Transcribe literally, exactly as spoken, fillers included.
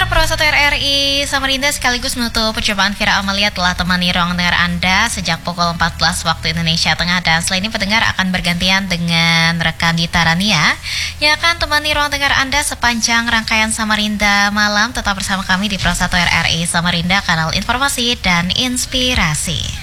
Pendengar Pro satu R R I Samarinda sekaligus menutup percobaan Vira Amalia telah temani ruang dengar Anda sejak pukul empat belas waktu Indonesia Tengah. Dan setelah ini pendengar akan bergantian dengan rekan Dita Rania yang akan temani ruang dengar Anda sepanjang rangkaian Samarinda malam. Tetap bersama kami di Pro satu R R I Samarinda, kanal informasi dan inspirasi.